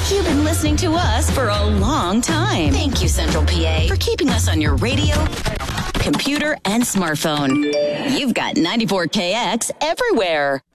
You've been listening to us for a long time. Thank you, Central PA, for keeping us on your radio, computer, and smartphone. You've got 94KX everywhere.